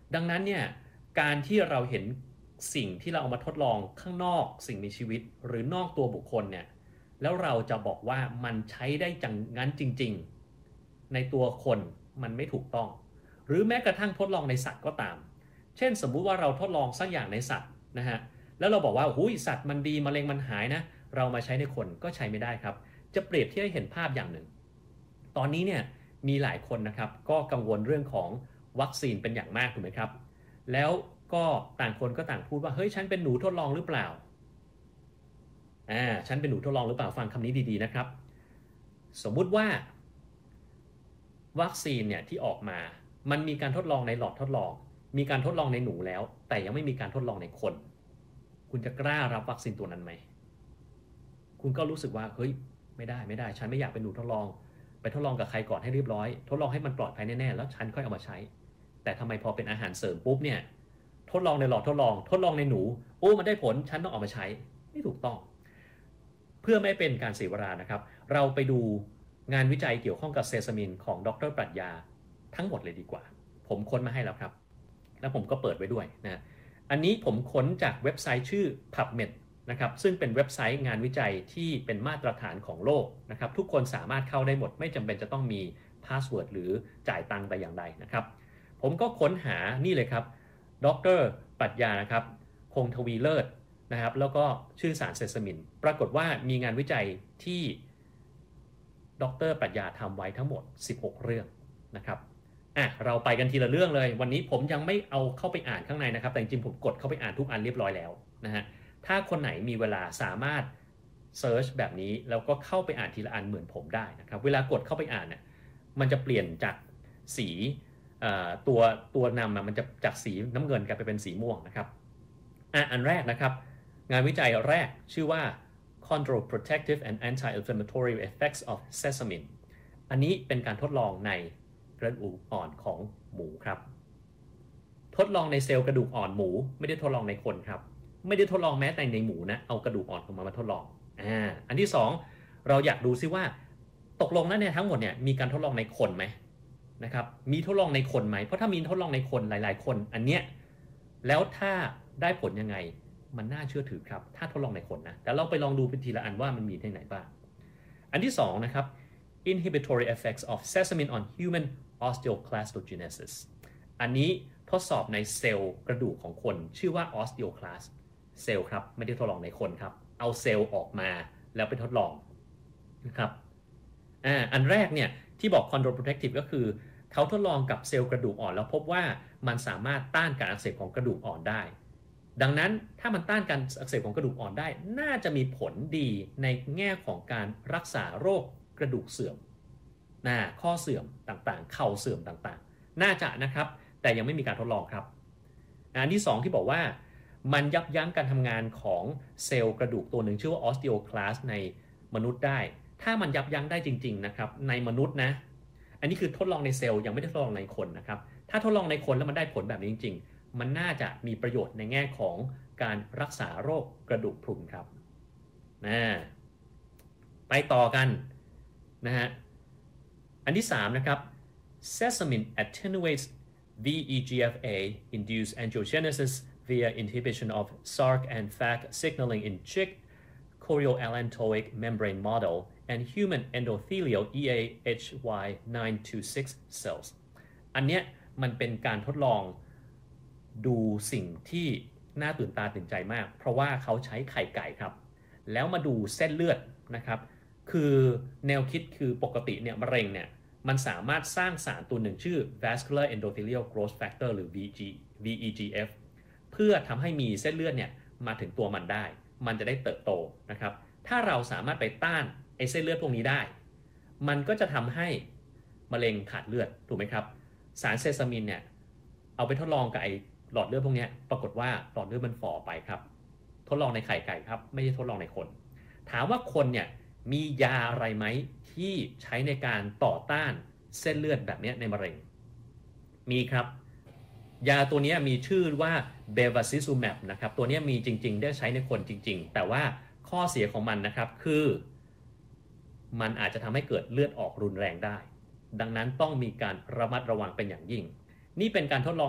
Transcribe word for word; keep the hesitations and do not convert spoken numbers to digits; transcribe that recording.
ดังนั้นเนี่ยการที่เราเห็นสิ่งที่เราเอามาทดลองข้างนอกสิ่งมีชีวิตหรือนอกตัวบุคคลเนี่ยแล้วเราจะบอกว่ามันใช้ได้จังงั้นจริงๆในตัวคนมันไม่ถูกต้องหรือแม้กระทั่งทดลองในสัตว์ก็ตามเช่นสมมุติว่าเราทดลองสักอย่างในสัตว์นะฮะแล้วเราบอกว่าหุยสัตว์มันดีมะเร็งมันหายนะเรามาใช้ในคนก็ใช้ไม่ได้ครับจะเปรียบเทียบให้เห็นภาพอย่างหนึ่งตอนนี้เนี่ยมีหลายคนนะครับก็กังวลเรื่องของวัคซีนเป็นอย่างมากถูกไหมครับแล้วก็ต่างคนก็ต่างพูดว่าเฮ้ยฉันเป็นหนูทดลองหรือเปล่าอ่าฉันเป็นหนูทดลองหรือเปล่าฟังคำนี้ดีๆนะครับสมมุติว่าวัคซีนเนี่ยที่ออกมามันมีการทดลองในหลอดทดลองมีการทดลองในหนูแล้วแต่ยังไม่มีการทดลองในคนคุณจะกล้ารับวัคซีนตัวนั้นไหมคุณก็รู้สึกว่าเฮ้ยไม่ได้ไม่ได้ฉันไม่อยากเป็นหนูทดลองไปทดลองกับใครก่อนให้เรียบร้อยทดลองให้มันปลอดภัยแน่ๆแล้วฉันค่อยเอามาใช้แต่ทำไมพอเป็นอาหารเสริมปุ๊บเนี่ยทดลองในหลอดทดลองทดลองในหนูโอ้มันได้ผลฉันต้องเอามาใช้ไม่ถูกต้องเพื่อไม่เป็นการเสียเวลานะครับเราไปดูงานวิจัยเกี่ยวข้องกับเซซามินของดร.ปรัชญาทั้งหมดเลยดีกว่าผมค้นมาให้แล้วครับแล้วผมก็เปิดไว้ด้วยนะอันนี้ผมค้นจากเว็บไซต์ชื่อ พับเมด นะครับซึ่งเป็นเว็บไซต์งานวิจัยที่เป็นมาตรฐานของโลกนะครับทุกคนสามารถเข้าได้หมดไม่จำเป็นจะต้องมีพาสเวิร์ดหรือจ่ายตังค์แต่อย่างใดนะครับผมก็ค้นหานี่เลยครับดร.ปรัชญานะครับคงทวีเลิศนะครับแล้วก็ชื่อสารเซซามินปรากฏว่ามีงานวิจัยที่ดร.ปรัชญาทำไว้ทั้งหมดสิบหกเรื่องนะครับอ่ะเราไปกันทีละเรื่องเลยวันนี้ผมยังไม่เอาเข้าไปอ่านข้างในนะครับแต่จริงๆผมกดเข้าไปอ่านทุกอันเรียบร้อยแล้วนะฮะถ้าคนไหนมีเวลาสามารถเซิร์ชแบบนี้แล้วก็เข้าไปอ่านทีละอันเหมือนผมได้นะครับเวลากดเข้าไปอ่านเนี่ยมันจะเปลี่ยนจากสีตัวตัวนำมันจะจากสีน้ำเงินกลายไปเป็นสีม่วงนะครับอ่ะอันแรกนะครับงานวิจัยแรกชื่อว่า Chondroprotective and Anti-inflammatory Effects of Sesame อันนี้เป็นการทดลองในกระดูกอ่อนของหมูครับทดลองในเซลล์กระดูกอ่อนหมูไม่ได้ทดลองในคนครับไม่ได้ทดลองแม้แต่ในหมูนะเอากระดูกอ่อนของมันมาทดลองอ่าอันที่สองเราอยากดูซิว่าตกลงแล้วเนี่ยทั้งหมดเนี่ยมีการทดลองในคนไหมนะครับมีทดลองในคนไหมเพราะถ้ามีทดลองในคนหลายๆคนอันเนี้ยแล้วถ้าได้ผลยังไงมันน่าเชื่อถือครับถ้าทดลองในคนนะแต่เราไปลองดูเป็นทีละอันว่ามันมีที่ไหนบ้างอันที่สองนะครับ inhibitory effects of sesame on human osteoclastogenesis อันนี้ทดสอบในเซลล์กระดูกของคนชื่อว่า osteoclast เซลล์ครับไม่ได้ทดลองในคนครับเอาเซลล์ออกมาแล้วไปทดลองนะครับอ่าอันแรกเนี่ยที่บอก chondroprotective ก็คือเขาทดลองกับเซลล์กระดูกอ่อนแล้วพบว่ามันสามารถต้านการอักเสบของกระดูกอ่อนได้ดังนั้นถ้ามันต้านการอักเสบของกระดูกอ่อนได้น่าจะมีผลดีในแง่ของการรักษาโรคกระดูกเสื่อมหน้าข้อเสื่อมต่างๆเข่าเสื่อมต่างๆน่าจะนะครับแต่ยังไม่มีการทดลองครับอันที่สองที่บอกว่ามันยับยั้งการทำงานของเซลล์กระดูกตัวหนึ่งชื่อว่า osteoclast ในมนุษย์ได้ถ้ามันยับยั้งได้จริงๆนะครับในมนุษย์นะอันนี้คือทดลองในเซลล์ยังไม่ได้ทดลองในคนนะครับถ้าทดลองในคนแล้วมันได้ผลแบบนี้จริงๆมันน่าจะมีประโยชน์ในแง่ของการรักษาโรคกระดูกพรุนครับนะไปต่อกันนะฮะอันที่สามนะครับ Sesame attenuates วี อี จี เอฟ เอ induced angiogenesis via inhibition of S A R C and F A C signaling in chick chorioallantoic membrane model and human endothelial อี เอ เอช วาย nine twenty-six cells อันเนี้ยมันเป็นการทดลองดูสิ่งที่น่าตื่นตาตื่นใจมากเพราะว่าเขาใช้ไข่ไก่ครับแล้วมาดูเส้นเลือดนะครับคือแนวคิดคือปกติเนี่ยมะเร็งเนี่ยมันสามารถสร้างสารตัวหนึ่งชื่อ vascular endothelial growth factor หรือ วี อี จี เอฟ เพื่อทำให้มีเส้นเลือดเนี่ยมาถึงตัวมันได้มันจะได้เติบโตนะครับถ้าเราสามารถไปต้านไอ้เส้นเลือดพวกนี้ได้มันก็จะทำให้มะเร็งขาดเลือดถูกไหมครับสารเซซามินเนี่ยเอาไปทดลองกับไอ้หลอดเลือดพวกนี้ปรากฏว่าหลอดเลือดมันฝ่อไปครับทดลองในไข่ไก่ครับไม่ใช่ทดลองในคนถามว่าคนเนี่ยมียาอะไรไหมที่ใช้ในการต่อต้านเส้นเลือดแบบนี้ในมะเร็งมีครับยาตัวนี้มีชื่อว่าเบวาซิซูแมปนะครับตัวนี้มีจริงๆได้ใช้ในคนจริงๆแต่ว่าข้อเสียของมันนะครับคือมันอาจจะทำให้เกิดเลือดออกรุนแรงได้ดังนั้นต้องมีการระมัดระวังเป็นอย่างยิ่งนี่เป็นการทดลอง